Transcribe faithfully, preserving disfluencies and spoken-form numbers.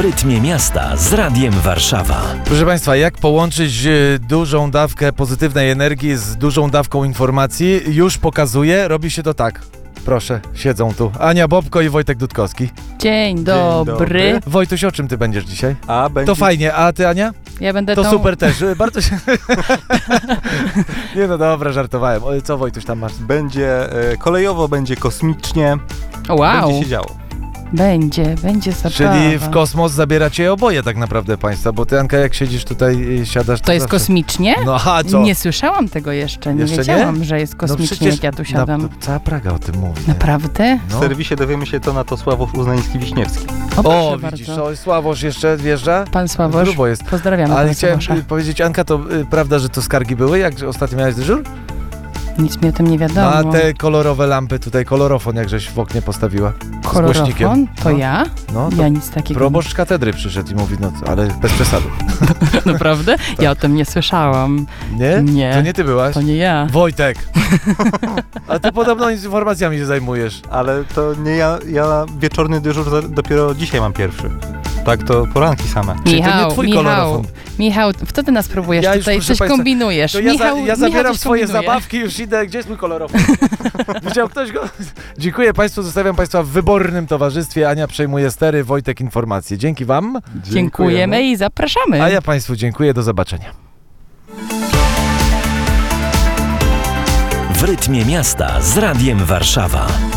rytmie miasta z Radiem Warszawa. Proszę Państwa, jak połączyć e, dużą dawkę pozytywnej energii z dużą dawką informacji? Już pokazuję, robi się to tak. Proszę, siedzą tu Ania Bobko i Wojtek Dudkowski. Dzień dobry. dobry. Wojtuś, o czym ty będziesz dzisiaj? A będzie... To fajnie, a ty, Ania? Ja będę To tą... super też, bardzo się... Nie no dobra, żartowałem. O, co Wojtuś tam masz? Będzie e, kolejowo, będzie kosmicznie, Wow, będzie się działo. będzie, będzie zabawa. Czyli w kosmos zabieracie oboje tak naprawdę państwa, bo ty, Anka, jak siedzisz tutaj i siadasz... To jest zawsze... kosmicznie? No a co? Nie słyszałam tego jeszcze, nie Jeszcze nie? wiedziałam, że jest kosmicznie, no przecież jak ja tu siadam. Na, cała Praga o tym mówi. nie? Naprawdę? No. W serwisie dowiemy się to na to Sławosz Uznański-Wiśniewski. O, proszę O, bardzo. widzisz, o, Sławosz jeszcze wjeżdża? Pan Sławosz, Grubo jest. pozdrawiamy Ale pana chciałem Sławosza. y, powiedzieć, Anka, to y, prawda, że to skargi były, jak ostatnio miałeś dyżur? Nic mi o tym nie wiadomo. Na te kolorowe lampy, tutaj kolorofon, jak żeś w oknie postawiła. Z głośnikiem. Kolorofon? To No. ja? No, to Ja nic takiego proboszcz z katedry przyszedł i mówi, no ale bez przesady. nie... Naprawdę? Ja o tym nie słyszałam. Nie? Nie. To nie ty byłaś? To nie ja. Wojtek! A ty podobno informacjami się zajmujesz. Ale to nie ja, ja wieczorny dyżur za, dopiero dzisiaj mam pierwszy. Tak, to poranki same. Czyli to nie Michał, twój Michał, kolorofon. Michał, w co ty nas próbujesz Ja już, tutaj? proszę Coś państwa, kombinujesz. To ja, Michał, za, ja Michał zabieram coś swoje kombinuje. zabawki, już idę. Gdzie jest mój kolorofon? Widział ktoś go? Dziękuję Państwu, zostawiam Państwa w wybornym towarzystwie. Ania przejmuje stery, Wojtek informacje. Dzięki Wam. Dziękujemy i zapraszamy. A ja Państwu dziękuję, do zobaczenia. W rytmie miasta z Radiem Warszawa.